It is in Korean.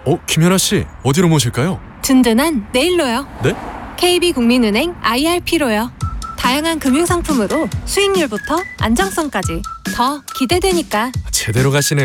김연아 씨, 어디로 모실까요? 든든한 내일로요. 네? KB국민은행 IRP로요. 다양한 금융상품으로 수익률부터 안정성까지 더 기대되니까. 제대로 가시네요.